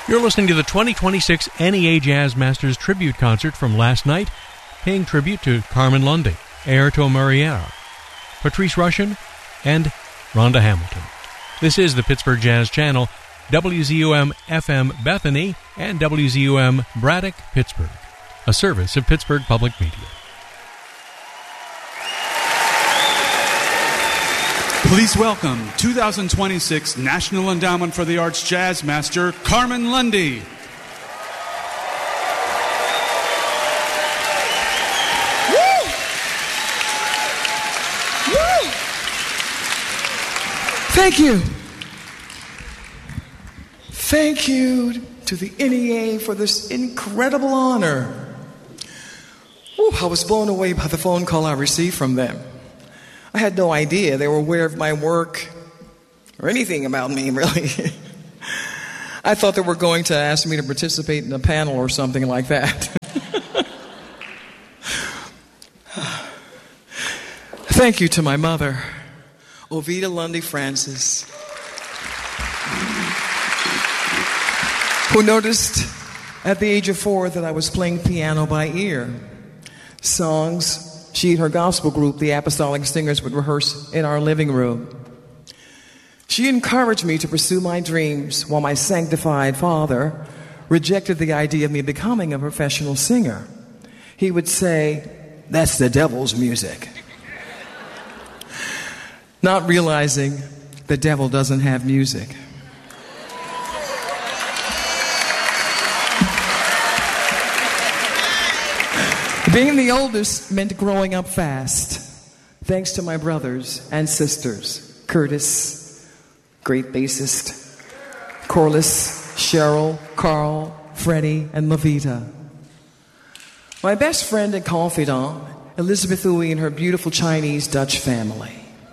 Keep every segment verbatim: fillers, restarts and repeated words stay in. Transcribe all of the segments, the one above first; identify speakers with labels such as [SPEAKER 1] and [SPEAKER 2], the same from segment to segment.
[SPEAKER 1] You're listening to the twenty twenty-six N E A Jazz Masters Tribute Concert from last night, paying tribute to Carmen Lundy, Airto Mariera, Patrice Rushen, and Rhonda Hamilton. This is the Pittsburgh Jazz Channel, W Z U M F M Bethany and W Z U M Braddock, Pittsburgh, a service of Pittsburgh Public Media.
[SPEAKER 2] Please welcome twenty twenty-six National Endowment for the Arts Jazz Master, Carmen Lundy.
[SPEAKER 3] Woo! Woo! Thank you. Thank you to the N E A for this incredible honor. Woo, I was blown away by the phone call I received from them. I had no idea they were aware of my work or anything about me, really. I thought they were going to ask me to participate in a panel or something like that. Thank you to my mother, Ovida Lundy Francis, who noticed at the age of four that I was playing piano by ear. Songs she and her gospel group, the Apostolic Singers, would rehearse in our living room. She encouraged me to pursue my dreams while my sanctified father rejected the idea of me becoming a professional singer. He would say, "That's the devil's music." Not realizing the devil doesn't have music. Being the oldest meant growing up fast. Thanks to my brothers and sisters, Curtis, great bassist, Corliss, Cheryl, Carl, Freddie, and Lavita. My best friend and confidant, Elizabeth Uy, and her beautiful Chinese Dutch family.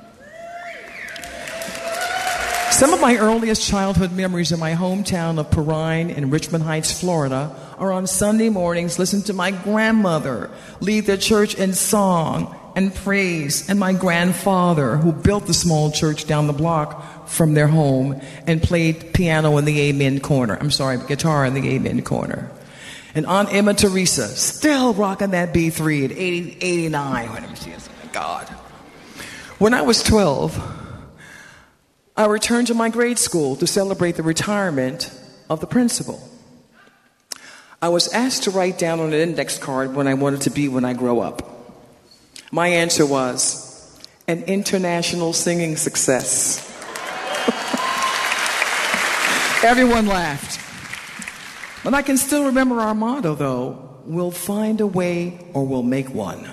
[SPEAKER 3] Some of my earliest childhood memories in my hometown of Perrine in Richmond Heights, Florida, are on Sunday mornings listening to my grandmother lead the church in song and praise, and my grandfather, who built the small church down the block from their home and played piano in the amen corner. I'm sorry, guitar in the amen corner. And Aunt Emma Teresa, still rocking that B three at eighty, eighty-nine, whatever she is. Oh my God. When I was twelve, I returned to my grade school to celebrate the retirement of the principal. I was asked to write down on an index card what I wanted to be when I grow up. My answer was an international singing success. Everyone laughed. But I can still remember our motto, though: we'll find a way or we'll make one.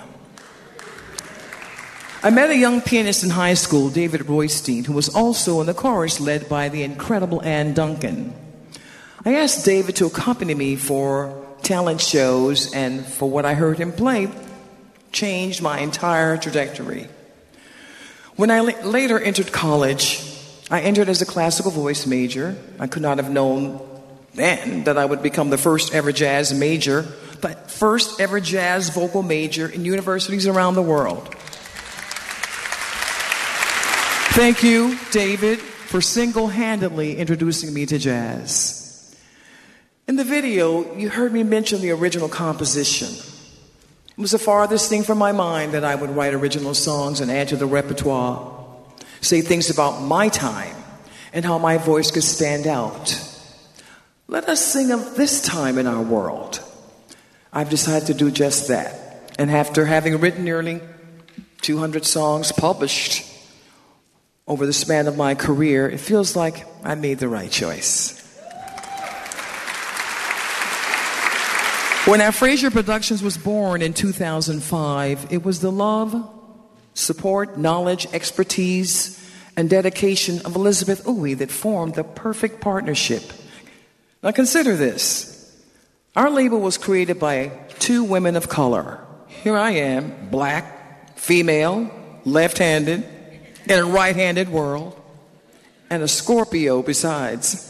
[SPEAKER 3] I met a young pianist in high school, David Roystein, who was also in the chorus led by the incredible Ann Duncan. I asked David to accompany me for talent shows, and for what I heard him play, changed my entire trajectory. When I la- later entered college, I entered as a classical voice major. I could not have known then that I would become the first ever jazz major, the first ever jazz vocal major in universities around the world. Thank you, David, for single-handedly introducing me to jazz. In the video, you heard me mention the original composition. It was the farthest thing from my mind that I would write original songs and add to the repertoire, say things about my time and how my voice could stand out. Let us sing of this time in our world. I've decided to do just that. And after having written nearly two hundred songs published over the span of my career, it feels like I made the right choice. When Our Fraser Productions was born in two thousand five, it was the love, support, knowledge, expertise, and dedication of Elizabeth Uy that formed the perfect partnership. Now consider this. Our label was created by two women of color. Here I am, black, female, left-handed, in a right-handed world, and a Scorpio besides.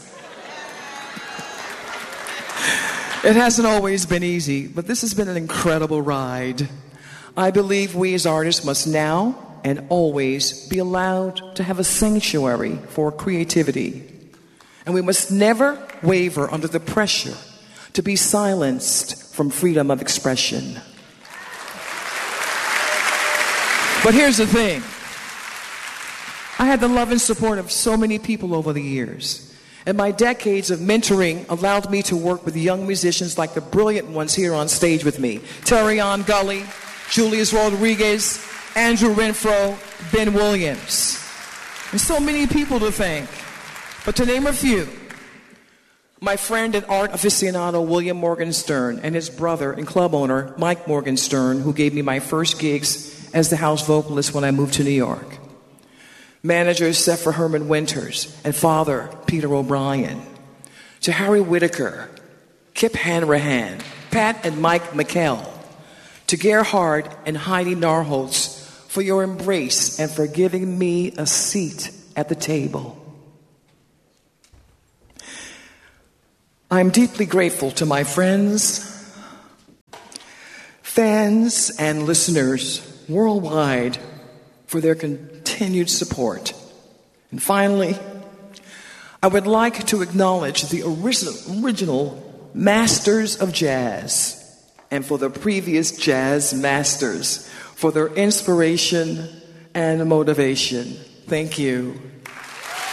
[SPEAKER 3] It hasn't always been easy, but this has been an incredible ride. I believe we as artists must now and always be allowed to have a sanctuary for creativity. And we must never waver under the pressure to be silenced from freedom of expression. But here's the thing. I had the love and support of so many people over the years. And my decades of mentoring allowed me to work with young musicians like the brilliant ones here on stage with me. Terrion Gully, Julius Rodriguez, Andrew Renfro, Ben Williams. And so many people to thank. But to name a few, my friend and art aficionado William Morgenstern and his brother and club owner Mike Morgenstern, who gave me my first gigs as the house vocalist when I moved to New York. Managers Sephora Herman Winters and Father Peter O'Brien. To Harry Whitaker, Kip Hanrahan, Pat and Mike McKell. To Gerhard and Heidi Narholtz for your embrace and for giving me a seat at the table. I'm deeply grateful to my friends, fans, and listeners worldwide for their continued support. And finally, I would like to acknowledge the original, original masters of jazz and for the previous jazz masters for their inspiration and motivation. Thank you.